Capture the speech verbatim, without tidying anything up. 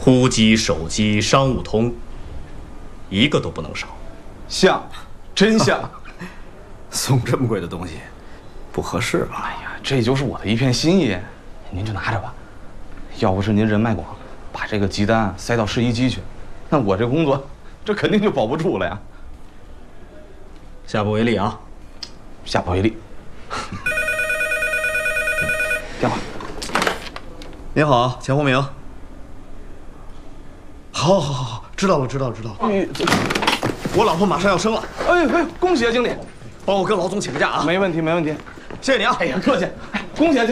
呼机、手机、商务通，一个都不能少。 像，真像。 送这么贵的东西，不合适吧？ 哎呀，这就是我的一片心意，您就拿着吧。要不是您人脉广，把这个急单塞到试衣机去，那我这工作，这肯定就保不住了呀。 下不为例啊， 下不为例。电话。 您好，钱洪明。好，好，好，好，知道了，知道了，知道了。 哎， 我老婆马上要生了。 哎哎，恭喜啊，经理！ 帮我跟老总请个假啊！ 没问题，没问题。 谢谢你啊！ 哎呀，客气。哎，恭喜啊！